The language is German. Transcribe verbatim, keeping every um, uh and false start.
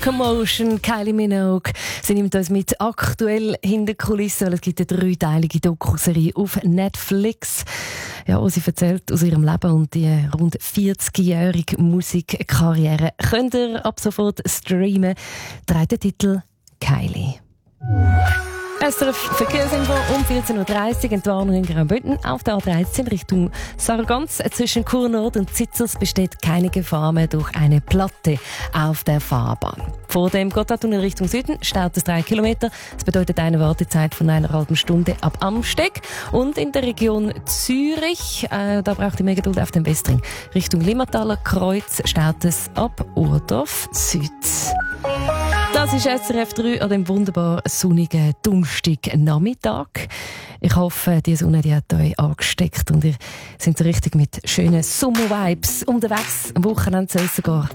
Commotion, Kylie Minogue. Sie nimmt uns mit aktuell hinter den Kulissen, weil es gibt eine dreiteilige Dokuserie auf Netflix. Ja, wo sie erzählt aus ihrem Leben und die rund vierzigjährige Musikkarriere. Könnt ihr ab sofort streamen. Trägt den Titel Kylie. S R F Verkehrsinfo um vierzehn Uhr dreißig, Entwarnung in Graubünden auf der A dreizehn Richtung Sargans. Zwischen Chur Nord und Zitzers besteht keine Gefahr mehr durch eine Platte auf der Fahrbahn. Vor dem Gotthardtunnel Richtung Süden staut es drei Kilometer. Das bedeutet eine Wartezeit von einer halben Stunde ab Amsteg. Und in der Region Zürich, äh, da braucht ihr mehr Geduld auf dem Westring. Richtung Limmertaler Kreuz staut es ab Urdorf Süd. Das ist S R F drei an dem wunderbar sonnigen Donnerstagnachmittag. Ich hoffe, die Sonne die hat euch angesteckt und ihr seid so richtig mit schönen Sommer-Vibes unterwegs. Am Wochenende soll es sogar